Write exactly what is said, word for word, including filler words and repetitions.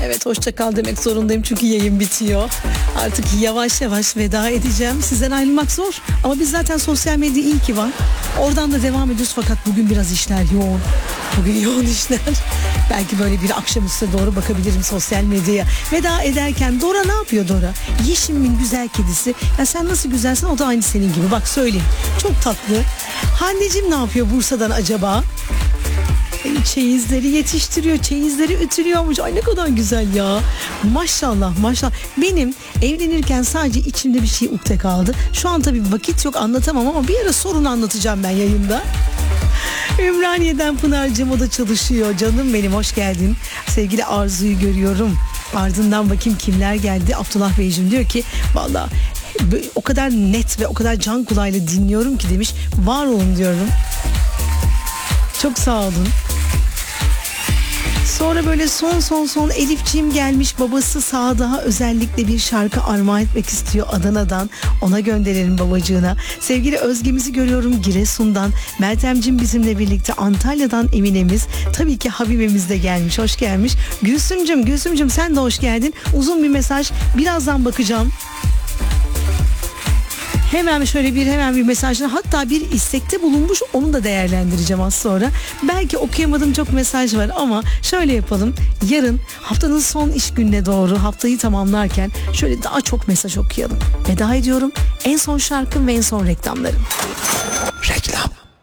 Evet, hoşça kal demek zorundayım çünkü yayın bitiyor. Artık yavaş yavaş veda edeceğim. Sizden ayrılmak zor ama biz zaten sosyal medya iyi ki var. Oradan da devam ediyoruz fakat bugün biraz işler yoğun. Bugün yoğun işler. Belki böyle bir akşamüstü doğru bakabilirim sosyal medyaya. Veda ederken Dora ne yapıyor Dora? Yeşim'in güzel kedisi. Ya sen nasıl güzelsin, o da aynı senin gibi. Bak söyleyeyim. Çok tatlı. Hande'cim ne yapıyor Bursa'dan acaba? Çeyizleri yetiştiriyor, çeyizleri ütülüyormuş. Ay ne kadar güzel ya. Maşallah maşallah. Benim evlenirken sadece içimde bir şey ukde kaldı. Şu an tabii vakit yok, anlatamam ama bir ara sorunu anlatacağım ben yayında. Ümraniye'den Pınar'cığım, o da çalışıyor. Canım benim, hoş geldin. Sevgili Arzu'yu görüyorum. Ardından bakayım kimler geldi. Abdullah Beyciğim diyor ki valla o kadar net ve o kadar can kulağıyla dinliyorum ki demiş. Var olun diyorum. Çok sağ olun. Sonra böyle son son son Elifciğim gelmiş. Babası Sadık'a özellikle bir şarkı armağan etmek istiyor Adana'dan. Ona gönderelim babacığına. Sevgili Özgemiz'i görüyorum Giresun'dan. Meltemciğim bizimle birlikte Antalya'dan Emine'miz. Tabii ki Habibe'miz de gelmiş. Hoş gelmiş. Gülsümcüm, Gülsümcüm sen de hoş geldin. Uzun bir mesaj. Birazdan bakacağım. Hemen şöyle bir hemen bir mesajına, hatta bir istekte bulunmuş, onu da değerlendireceğim az sonra. Belki okuyamadığım çok mesaj var ama şöyle yapalım. Yarın haftanın son iş gününe doğru haftayı tamamlarken şöyle daha çok mesaj okuyalım. Veda ediyorum. En son şarkım ve en son reklamlarım.